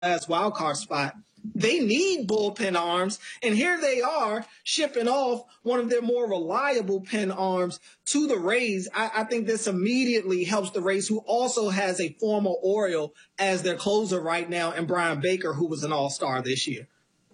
last wild card spot. They need bullpen arms, and here they are shipping off one of their more reliable pen arms to the Rays. I think this immediately helps the Rays, who also has a former Oriole as their closer right now, and Brian Baker, who was an all-star this year.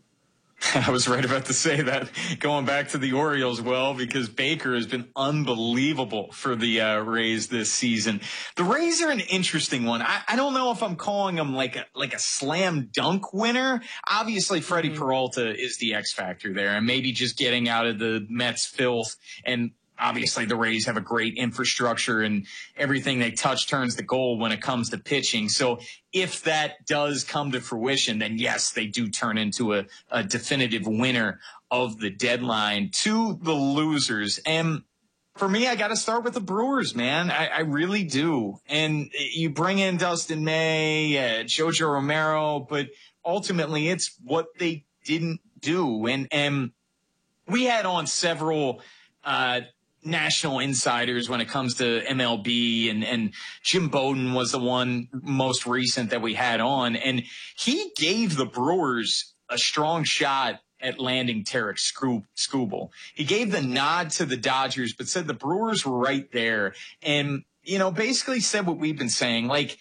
I was right about to say that, going back to the Orioles, because Baker has been unbelievable for the Rays this season. The Rays are an interesting one. I don't know if I'm calling them like a slam dunk winner. Obviously, Freddie Peralta is the X factor there, and maybe just getting out of the Mets filth. And obviously, the Rays have a great infrastructure, and everything they touch turns to gold when it comes to pitching. So if that does come to fruition, then yes, they do turn into a definitive winner of the deadline. To the losers, and for me, I got to start with the Brewers, man. I really do. And you bring in Dustin May, Jojo Romero, but ultimately it's what they didn't do. And we had on several national insiders when it comes to MLB, and Jim Bowden was the one most recent that we had on, and he gave the Brewers a strong shot at landing Tarek Skubal. He gave the nod to the Dodgers, but said the Brewers were right there, and basically said what we've been saying, like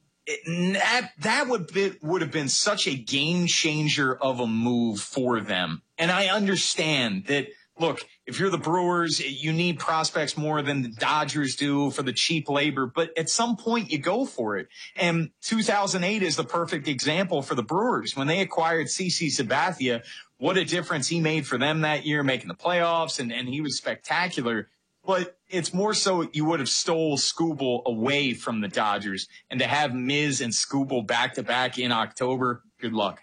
that would have been such a game changer of a move for them. And I understand that. Look, if you're the Brewers, you need prospects more than the Dodgers do for the cheap labor, but at some point you go for it. And 2008 is the perfect example for the Brewers. When they acquired CC Sabathia, what a difference he made for them that year, making the playoffs, and he was spectacular. But it's more so you would have stole Skubal away from the Dodgers, and to have Miz and Skubal back-to-back in October, good luck.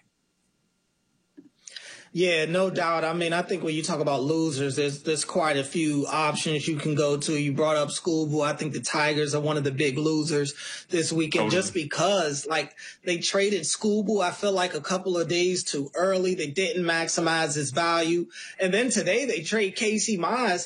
Yeah, no doubt. I mean, I think when you talk about losers, there's quite a few options you can go to. You brought up Skubal. I think the Tigers are one of the big losers this weekend, just because, they traded Skubal, I feel like, a couple of days too early. They didn't maximize his value. And then today they trade Casey Mize.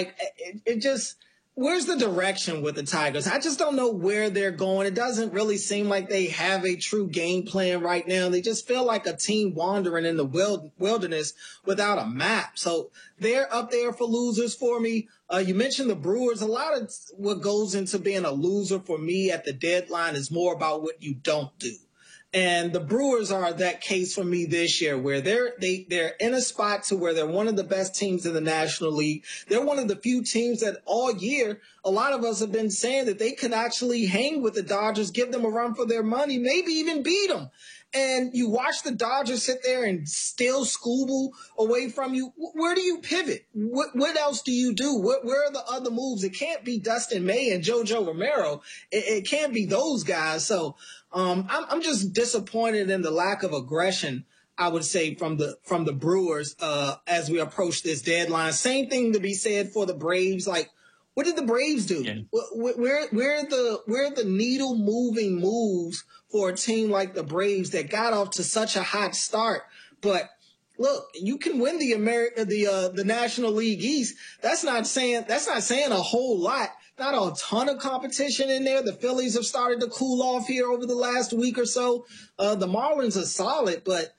It just... Where's the direction with the Tigers? I just don't know where they're going. It doesn't really seem like they have a true game plan right now. They just feel like a team wandering in the wilderness without a map. So they're up there for losers for me. You mentioned the Brewers. A lot of what goes into being a loser for me at the deadline is more about what you don't do. And the Brewers are that case for me this year, where they're in a spot to where they're one of the best teams in the National League. They're one of the few teams that all year, a lot of us have been saying that they could actually hang with the Dodgers, give them a run for their money, maybe even beat them. And you watch the Dodgers sit there and steal Skubal away from you. Where do you pivot? What else do you do? Where are the other moves? It can't be Dustin May and JoJo Romero. It can't be those guys. So I'm just disappointed in the lack of aggression, I would say, from the Brewers as we approach this deadline. Same thing to be said for the Braves. What did the Braves do? Yeah. Where are the needle moving moves for a team like the Braves that got off to such a hot start? But look, you can win the National League East. That's not saying a whole lot. Not a ton of competition in there. The Phillies have started to cool off here over the last week or so. The Marlins are solid, but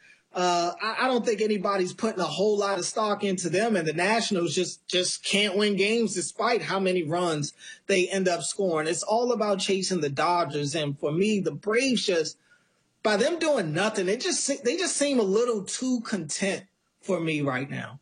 I don't think anybody's putting a whole lot of stock into them, and the Nationals just can't win games despite how many runs they end up scoring. It's all about chasing the Dodgers, and for me, the Braves just, by them doing nothing, they just seem a little too content for me right now.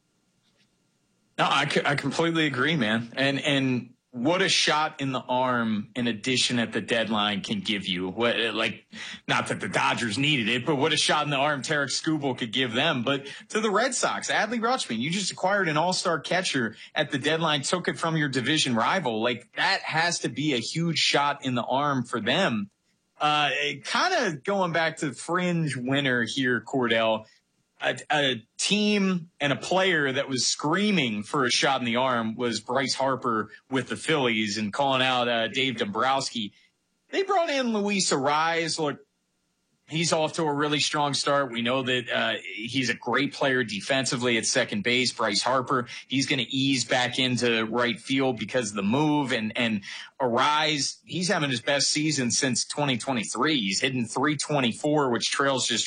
No, I completely agree, man, and what a shot in the arm an addition at the deadline can give you. Not that the Dodgers needed it, but what a shot in the arm Tarek Skubal could give them. But to the Red Sox, Adley Rutschman, you just acquired an all-star catcher at the deadline, took it from your division rival. That has to be a huge shot in the arm for them. Kind of going back to fringe winner here, Cordell. A team and a player that was screaming for a shot in the arm was Bryce Harper with the Phillies and calling out Dave Dombrowski. They brought in Luis Arraez. Look, He's off to a really strong start. We know that he's a great player defensively at second base. Bryce Harper, he's going to ease back into right field because of the move. And Arise, he's having his best season since 2023. He's hitting .324, which trails just